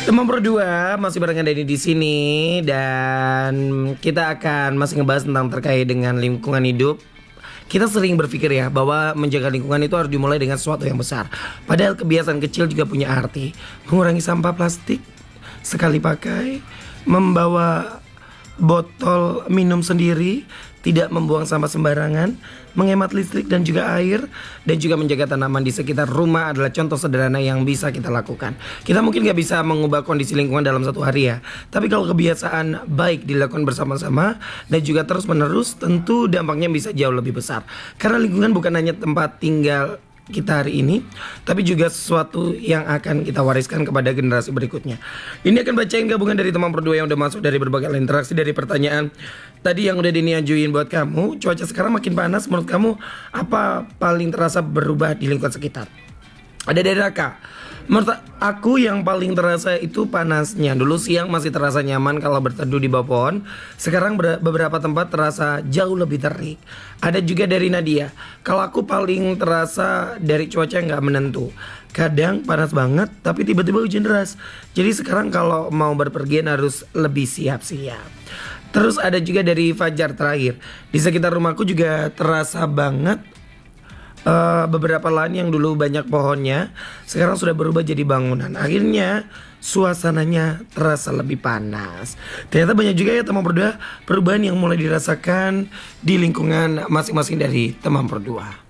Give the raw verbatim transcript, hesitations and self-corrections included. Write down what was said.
Teman berdua masih barengan Denny di sini dan kita akan masih ngebahas tentang terkait dengan lingkungan hidup. Kita sering berpikir ya bahwa menjaga lingkungan itu harus dimulai dengan sesuatu yang besar. Padahal kebiasaan kecil juga punya arti. Mengurangi sampah plastik sekali pakai, membawa botol minum sendiri, tidak membuang sampah sembarangan, menghemat listrik dan juga air, dan juga menjaga tanaman di sekitar rumah adalah contoh sederhana yang bisa kita lakukan. Kita mungkin gak bisa mengubah kondisi lingkungan dalam satu hari ya, tapi kalau kebiasaan baik dilakukan bersama-sama dan juga terus menerus, tentu dampaknya bisa jauh lebih besar. Karena lingkungan bukan hanya tempat tinggal kita hari ini, tapi juga sesuatu yang akan kita wariskan kepada generasi berikutnya. Ini akan bacain gabungan dari teman berdua yang udah masuk dari berbagai interaksi dari pertanyaan tadi yang udah Denny ajuin buat kamu. Cuaca sekarang makin panas, menurut kamu apa paling terasa berubah di lingkungan sekitar? Ada dari Raka. Menurut aku yang paling terasa itu panasnya. Dulu siang masih terasa nyaman kalau berteduh di bawah pohon. Sekarang ber- beberapa tempat terasa jauh lebih terik. Ada juga dari Nadia. Kalau aku paling terasa dari cuaca yang gak menentu. Kadang panas banget tapi tiba-tiba hujan deras. Jadi sekarang kalau mau berpergian harus lebih siap-siap. Terus ada juga dari Fajar terakhir. Di sekitar rumahku juga terasa banget Uh, beberapa lahan yang dulu banyak pohonnya sekarang sudah berubah jadi bangunan. Akhirnya suasananya terasa lebih panas. Ternyata banyak juga ya teman berdua perubahan yang mulai dirasakan di lingkungan masing-masing dari teman berdua.